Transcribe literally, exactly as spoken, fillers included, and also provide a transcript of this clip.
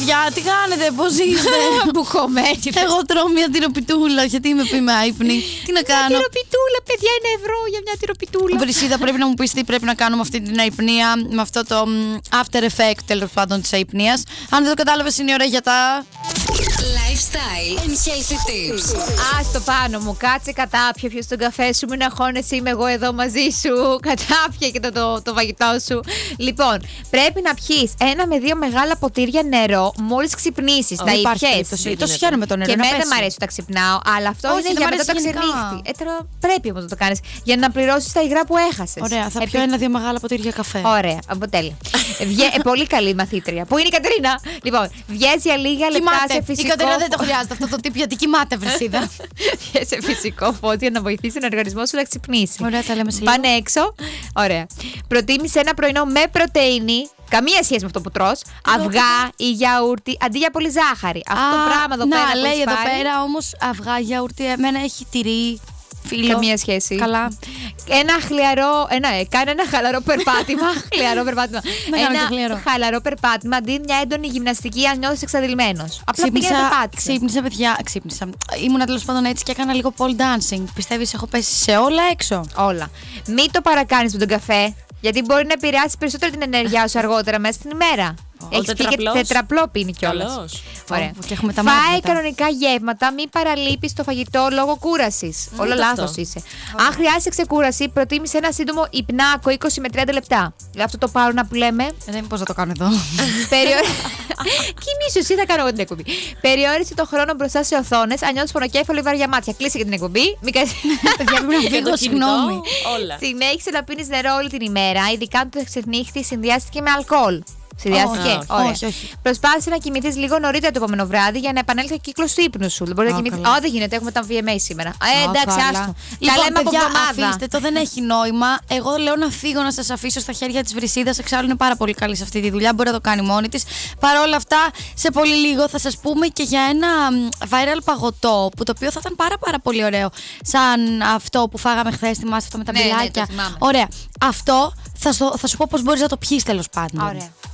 παιδιά, τι κάνετε, πώς είστε? Μπουχωμένη. Εγώ τρώω μια τυροπιτούλα, γιατί είμαι πει με άϊπνη. Τι να κάνω? Μια τυροπιτούλα, παιδιά, ένα ευρώ για μια τυροπιτούλα. Βρυσίδα, πρέπει να μου πεις τι πρέπει να κάνουμε αυτή την αϊπνία, με αυτό το after effect τέλος πάντων της αϊπνίας. Αν δεν το κατάλαβες, είναι ωραία για τα Lifestyle and healthy tips. Ας το πάνω μου, κάτσε κατάπια, πιες τον καφέ σου, μην αγχώνεσαι, είμαι εγώ εδώ μαζί σου. Κατάπια και το, το, το φαγητό σου. Λοιπόν, πρέπει να πιείς ένα με δύο μεγάλα ποτήρια νερό μόλις ξυπνήσεις. Τα ήπιες. Το συγχαίρω με το νερό. Και εμένα δεν μ' αρέσει όταν ξυπνάω, αλλά αυτό Όχι, είναι δεν για μ' μετά αρέσει το γενικά. ξενύχτη. Ε, τώρα πρέπει όμως να το κάνεις για να πληρώσεις τα υγρά που έχασες. Ωραία, θα Επί- πιω ένα-δύο μεγάλα ποτήρια καφέ. Ωραία, από τέλεια. Βγε... ε, πολύ καλή μαθήτρια. Πού είναι η Κατερίνα? Λοιπόν, βγες για λίγα λεπτά Κοιμάται. σε Η φυσικό. Κατερίνα δεν το χρειάζεται αυτό το τύπο, γιατί κοιμάται, Βρυσίδα. Βγες σε φυσικό φως για να βοηθήσει τον οργανισμό σου να ξυπνήσει. Ωραία, τα λέμε σε λίγο. Πάνε έξω. Ωραία. Προτίμησε ένα πρωινό με πρωτεΐνη. Καμία σχέση με αυτό που τρως. Αυγά ή γιαούρτι αντί για πολύ ζάχαρη. Αυτό το πράγμα εδώ να, πέρα. που λέει έχεις εδώ πάρει, πέρα όμως αυγά, γιαούρτι, εμένα έχει τυρί. Φίλο. Καμία σχέση. Καλά. Ένα χλιαρό. Ένα, ε, κάνε ένα χαλαρό περπάτημα. χλιαρό περπάτημα. Να κάνω και ένα χλιαρό. χαλαρό περπάτημα αντί μια έντονη γυμναστική αν νιώθεις εξαντλημένος. Απλά πήγαινε περπάτησε. Ξύπνησα, παιδιά. Ξύπνησα. Ήμουνα τέλος πάντων έτσι και έκανα λίγο pole dancing. Πιστεύεις, έχω πέσει σε όλα έξω? Όλα. Μην το παρακάνεις με τον καφέ, γιατί μπορεί να επηρεάσει περισσότερο την ενέργειά σου αργότερα μέσα στην ημέρα. Έχεις πει και τετραπλός. τετραπλό πίνει κιόλας. Καλώς. Ωραία. Και έχουμε τα Φάε μάτια. κανονικά γεύματα, μην παραλείπεις το φαγητό λόγω κούρασης. Όλο ούτε λάθος αυτό. είσαι. Αν χρειάζεσαι ξεκούραση, προτίμησε ένα σύντομο υπνάκο είκοσι με τριάντα λεπτά. Αυτό το πάρονα που λέμε. Ε, δεν πώς να το κάνω εδώ. Περιορίσε. Κοιμήσου, εσύ θα κάνω εγώ την εκπομπή. Περιόρισε το χρόνο μπροστά σε οθόνες, αν νιώθεις πονοκέφαλο ή βαριά μάτια. Κλείσε και την εκπομπή. Μην κάνεις. Παιδιά, πρέπει να Και φύγω, το κινητό, συγγνώμη. όλα. Συνέχισε να πίνεις νερό όλη την ημέρα, ειδικά αν το ξενύχτη συνδυάστηκε με αλκοόλ. Συνδυάστηκε. Όχι, Ωραία. όχι, όχι. Προσπάθησε να κοιμηθείς λίγο νωρίτερα το επόμενο βράδυ για να επανέλθει ο κύκλος του ύπνου σου. Δεν μπορεί να Α, κοιμηθείς. καλά. Ω, δεν γίνεται, έχουμε τα βι εμ έι σήμερα. Ε, Α, εντάξει, καλά. άστο. Τα Λοιπόν, λέμε από παιδιά, εβδομάδα. αφήστε το, δεν έχει νόημα. Εγώ λέω να φύγω, να σας αφήσω στα χέρια της Βρυσίδας. Εξάλλου είναι πάρα πολύ καλή σε αυτή τη δουλειά. Μπορεί να το κάνει μόνη της. Παρ' όλα αυτά, σε πολύ λίγο θα σας πούμε και για ένα viral παγωτό, που το οποίο θα ήταν πάρα, πάρα πολύ ωραίο. Σαν αυτό που φάγαμε χθες, θυμάστε αυτό με τα Ναι, ναι, το μπιλάκια. θυμάμαι. Ωραία. Αυτό θα, στο- θα σου πω πώς μπορείς να το πιείς τέλος πάντων. Ωραία.